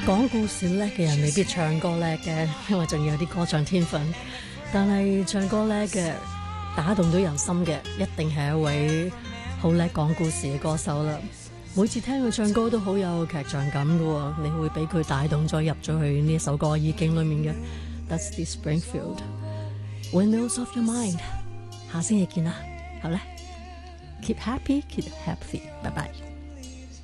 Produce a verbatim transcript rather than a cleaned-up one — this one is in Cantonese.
講故事叻嘅人未必唱歌叻嘅，因為仲要有啲歌唱天分。但係唱歌叻嘅，打動到人心嘅，一定係一位好叻講故事嘅歌手啦。每次聽佢唱歌都好有劇場感嘅，你會俾佢帶動咗入咗去呢一首歌意境裏面嘅。Dusty Springfield, Windmills of Your Mind。下星期見啦，好咧，keep happy, keep happy，拜拜。